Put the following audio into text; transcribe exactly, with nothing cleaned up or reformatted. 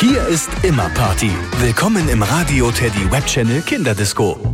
Hier ist immer Party. Willkommen im Radio Teddy Web Channel Kinderdisco.